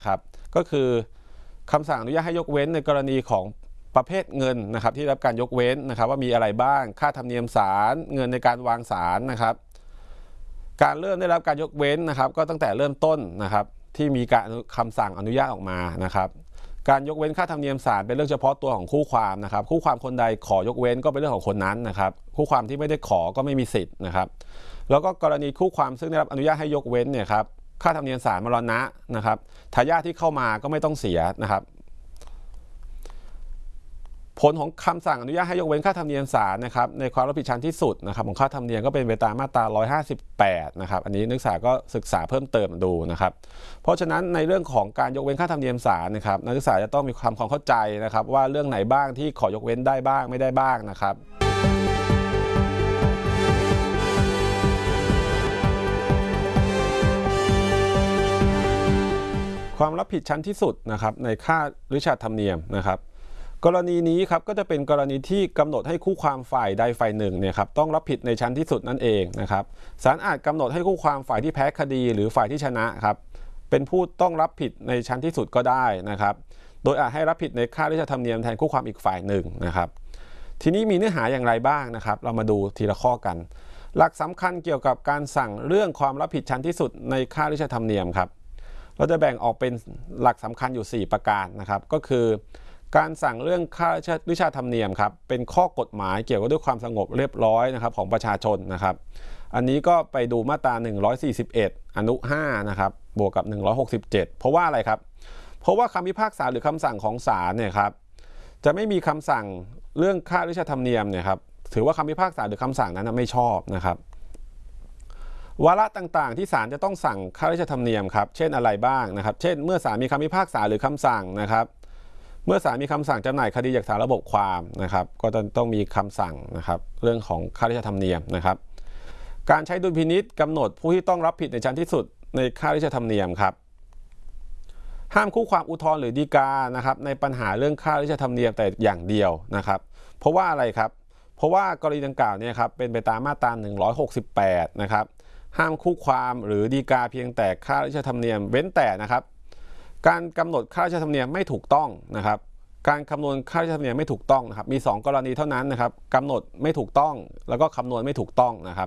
ครับก็คือคำสั่งอนุญาตให้ยกเว้นในกรณีของประเภทเงินนะครับที่ได้รับการยกเว้นนะครับว่ามีอะไรบ้างค่าธรรมเนียมศาลเงินในการวางศาลนะครับการเริ่มได้รับการยกเว้นนะครับก็ตั้งแต่เริ่มต้นนะครับที่มีการคำสั่งอนุญาตออกมานะครับการยกเว้นค่าธรรมเนียมศาลเป็นเรื่องเฉพาะตัวของคู่ความนะครับคู่ความคนใดขอยกเว้นก็เป็นเรื่องของคนนั้นนะครับคู่ความที่ไม่ได้ขอก็ไม่มีสิทธิ์นะครับแล้วก็กรณีคู่ความซึ่งได้รับอนุญาตให้ยกเว้นเนี่ยครับค่าธรรมเนียมศาลมรณะนะครับทายาทที่เข้ามาก็ไม่ต้องเสียนะครับผลของคำสั่งอนุญาตให้ยกเว้นค่าธรรมเนียมศาลนะครับในความรับผิดชั้นที่สุดนะครับของค่าธรรมเนียมก็เป็นไปตามมาตรา158นะครับอันนี้นักศึกษาก็ศึกษาเพิ่มเติมดูนะครับเพราะฉะนั้นในเรื่องของการยกเว้นค่าธรรมเนียมศาลนะครับนักศึกษาจะต้องมีความเข้าใจนะครับว่าเรื่องไหนบ้างที่ขอยกเว้นได้บ้างไม่ได้บ้างนะครับความรับผิดชั้นที่สุดนะครับในค่าริชาร์ดธรรมเนียมนะครับกรณีนี้ครับก็จะเป็นกรณีที่กำหนดให้คู่ความฝ่ายใดฝ่ายหนึ่งเนี่ยครับต้องรับผิดในชั้นที่สุดนั่นเองนะครับศาลอาจกำหนดให้คู่ความฝ่ายที่แพ้คดีหรือฝ่ายที่ชนะครับเป็นผู้ต้องรับผิดในชั้นที่สุดก็ได้นะครับโดยอาจให้รับผิดในค่าริชาร์ดธรรมเนียมแทนคู่ความอีกฝ่ายหนึ่งนะครับทีนี้มีเนื้อหาอย่างไรบ้างนะครับเรามาดูทีละข้อกันหลักสำคัญเกี่ยวกับการสั่งเรื่องความรับผิดชั้นที่สุดในค่าริชาร์ดธรรมเนียมครับเราจะแบ่งออกเป็นหลักสำคัญอยู่4ประการนะครับก็คือการสั่งเรื่องค่าริชาร์ดธรรมเนียมครับเป็นข้อกฎหมายเกี่ยวกับด้วยความสงบเรียบร้อยนะครับของประชาชนนะครับอันนี้ก็ไปดูมาตรา141อนุ5นะครับบวกกับ167เพราะว่าอะไรครับเพราะว่าคำพิพากษาหรือคำสั่งของศาลเนี่ยครับจะไม่มีคำสั่งเรื่องค่าริชาร์ดธรรมเนียมเนี่ยครับถือว่าคำพิพากษาหรือคำสั่งนั้นไม่ชอบนะครับวาระต่างๆที่ศาลจะต้องสั่งค่าริชาร์ดธรรมเนียมครับเช่นอะไรบ้างนะครับเช่นเมื่อศาลมีคำพิพากษาหรือคำสั่งนะครับเมื่อศาลมีคำสั่งจำหน่ายคดีจากศาลระบบความนะครับก็จะต้องมีคำสั่งนะครับเรื่องของค่าริชาร์ดธรรมเนียมนะครับการใช้ดุลพินิจกำหนดผู้ที่ต้องรับผิดในชั้นที่สุดในค่าริชาร์ดธรรมเนียมครับห้ามคู่ความอุทธรณ์หรือฎีกานะครับในปัญหาเรื่องค่าริชาร์ดธรรมเนียมแต่อย่างเดียวนะครับเพราะว่าอะไรครับเพราะว่ากรณีดังกล่าวเนี่ยครับเป็นไปตามมาตรา168นะครับห้ามคู่ความหรือฎีกาเพียงแต่ค่าริชาร์ดธรรมเนียมเว้นแต่นะครับการกำหนดค่าริชาร์ดธรรมเนียมไม่ถูกต้องนะครับการคำนวณค่าริชาร์ดธรรมเนียมไม่ถูกต้องนะครับมี2กรณีเท่านั้นนะครับกำหนดไม่ถูกต้องแล้วก็คำนวณไม่ถูกต้องนะครับ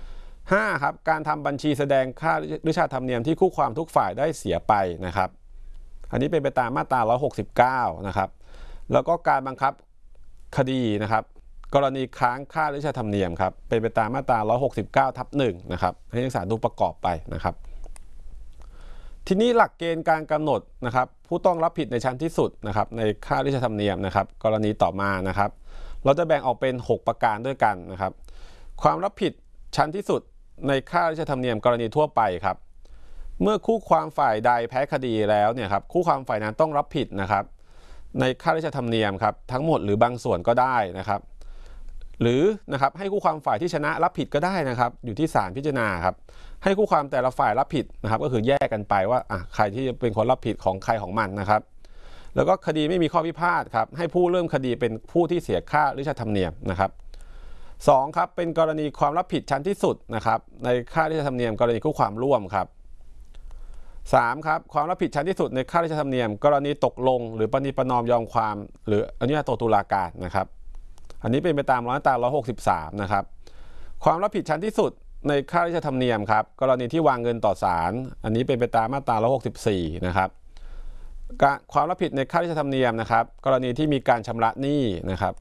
5ครับการทำบัญชีแสดงค่าริชาร์ดธรรมเนียมที่คู่ความทุกฝ่ายได้เสียไปนะครับอันนี้เป็นไปตามมาตรา169นะครับแล้วก็การบังคับคดีนะครับกรณีค้างค่าริชาร์ดธรรมเนียมครับเป็นไปตามมาตรา169/1นะครับให้นักศึกษาดูประกอบไปนะครับทีนี้หลักเกณฑ์การกำหนดนะครับผู้ต้องรับผิดในชั้นที่สุดนะครับในค่าริชาร์ดธรรมเนียมนะครับกรณีต่อมานะครับเราจะแบ่งออกเป็น6ประการด้วยกันนะครับความรับผิดชั้นที่สุดในค่าริชาร์ดธรรมเนียมกรณีทั่วไปครับเมื่อคู่ความฝ่ายใดแพ้คดีแล้วเนี่ยครับคู่ความฝ่ายนั้นต้องรับผิดนะครับในค่าริชาร์ดธรรมเนียมครับทั้งหมดหรือบางส่วนก็ได้นะครับหรือนะครับให้คู่ความฝ่ายที่ชนะรับผิดก็ได้นะครับอยู่ที่ศาลพิจารณาครับให้คู่ความแต่ละฝ่ายรับผิดนะครับก็คือแยกกันไปว่าใครที่เป็นคนรับผิดของใครของมันนะครับแล้วก็คดีไม่มีข้อพิพาทครับให้ผู้เริ่มคดีเป็นผู้ที่เสียค่าริชาร์ดธรรมเนียมนะครับ2ครับเป็นกรณีความรับผิดชั้นที่สุดนะครับในค่าริชาร์ดธรรมเนียมกรณีคู่ความร่วมครับ3ครับความรับผิดชั้นที่สุดในค่าริชาร์ดธรรมเนียมกรณีตกลงหรือประนีประนอมยอมความหรืออนุญาโตตุลาการนะครับอันนี้เป็นไปตามมาตรา163นะครับความรับผิดชั้นที่สุดในค่าริชาร์ดธรรมเนียมครับกรณีที่วางเงินต่อศาลอันนี้เป็นไปตามมาตรา164นะครับความรับผิดในค่าริชาร์ดธรรมเนียมนะครับกรณีที่มีการชำระหนี้นะครับ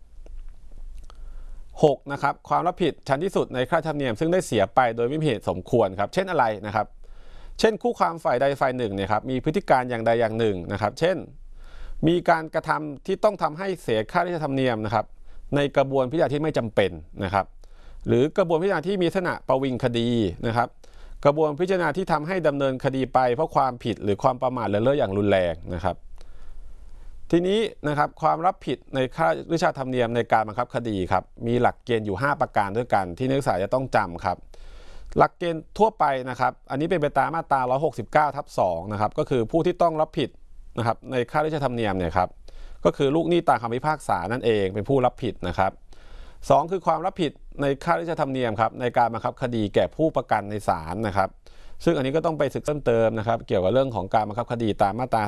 6นะครับความรับผิดชั้นที่สุดในค่าธรรมเนียมซึ่งได้เสียไปโดยไม่มีเหตุสมควรครับเช่นอะไรนะครับเช่นคู่ความฝ่ายใดฝ่ายหนึ่งเนี่ยครับมีพฤติการอย่างใดอย่างหนึ่งนะครับเช่นมีการกระทำที่ต้องทำให้เสียค่าริชาร์ดธรรมเนียมนะครับในกระบวนพิจารณาที่ไม่จำเป็นนะครับหรือกระบวนพิจารณาที่มีลักษณะประวิงคดีนะครับกระบวนพิจารณาที่ทำให้ดำเนินคดีไปเพราะความผิดหรือความประมาทเลินเล่ออย่างรุนแรงนะครับทีนี้นะครับความรับผิดในค่าริชาร์ดธรรมเนียมในการบังคับคดีครับมีหลักเกณฑ์อยู่5ประการด้วยกันที่นักศึกษาจะต้องจำครับหลักเกณฑ์ทั่วไปนะครับอันนี้เป็นไปตามมาตรา169/2นะครับก็คือผู้ที่ต้องรับผิดนะครับในค่าริชาร์ดธรรมเนียมเนี่ยครับก็คือลูกหนี้ตามคำพิพากษานั่นเองเป็นผู้รับผิดนะครับ2คือความรับผิดในค่าริชาร์ดธรรมเนียมครับในการบังคับคดีแก่ผู้ประกันในศาลนะครับซึ่งอันนี้ก็ต้องไปศึกษาเพิ่มเติมนะครับเกี่ยวกับเรื่องของการบังคับคดีตามมาตรา